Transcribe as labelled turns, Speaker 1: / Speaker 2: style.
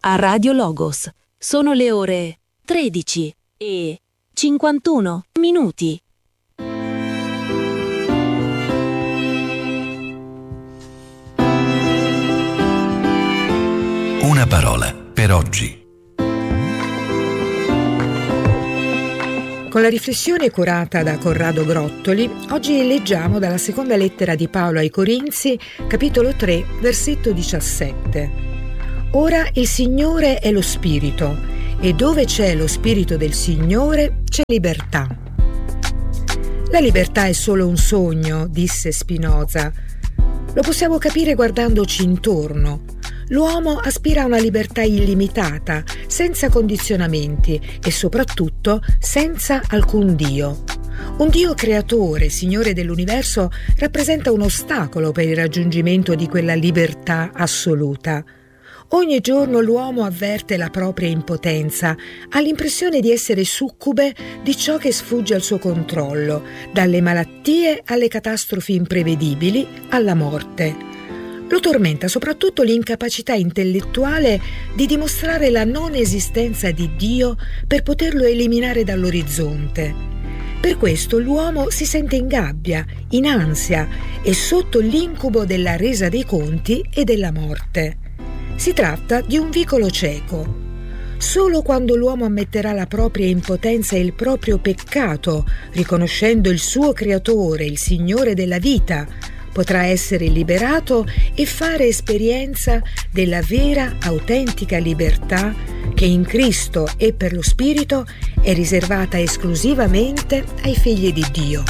Speaker 1: a Radio Logos. Sono le ore 13:51.
Speaker 2: Una parola per oggi.
Speaker 3: Con la riflessione curata da Corrado Grottoli, oggi leggiamo dalla seconda lettera di Paolo ai Corinzi, capitolo 3, versetto 17. Ora il Signore è lo Spirito, e dove c'è lo Spirito del Signore c'è libertà. La libertà è solo un sogno, disse Spinoza. Lo possiamo capire guardandoci intorno. L'uomo aspira a una libertà illimitata, senza condizionamenti e soprattutto senza alcun Dio. Un Dio creatore, Signore dell'universo, rappresenta un ostacolo per il raggiungimento di quella libertà assoluta. Ogni giorno l'uomo avverte la propria impotenza, ha l'impressione di essere succube di ciò che sfugge al suo controllo, dalle malattie alle catastrofi imprevedibili, alla morte. Lo tormenta soprattutto l'incapacità intellettuale di dimostrare la non esistenza di Dio per poterlo eliminare dall'orizzonte. Per questo l'uomo si sente in gabbia, in ansia e sotto l'incubo della resa dei conti e della morte. Si tratta di un vicolo cieco. Solo quando l'uomo ammetterà la propria impotenza e il proprio peccato, riconoscendo il suo creatore, il Signore della vita, potrà essere liberato e fare esperienza della vera, autentica libertà che in Cristo e per lo Spirito è riservata esclusivamente ai figli di Dio.